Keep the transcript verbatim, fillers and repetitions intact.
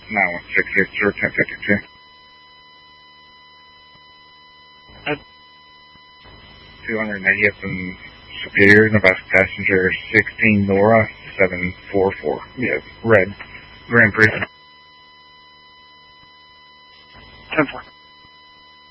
nine one six eight zero ten fifty-two. two eightieth and Superior, Nebraska passenger sixteen Nora seven four four. Yeah, red. Grand Prix. ten four.